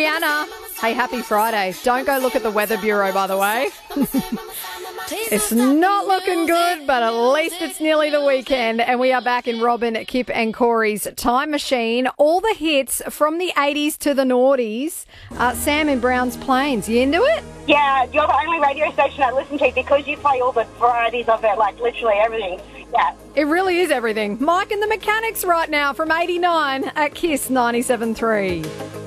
Brianna. Hey, happy Friday. Don't go look at the Weather Bureau, by the way. It's not looking good, but at least it's nearly the weekend. And we are back in Robin, Kip and Corey's Time Machine. All the hits from the 80s to the noughties. Sam in Browns Plains, you into it? Yeah, you're the only radio station I listen to because you play all the varieties of it, like literally everything. Yeah. It really is everything. Mike and the Mechanics right now from 89 at KISS 97.3.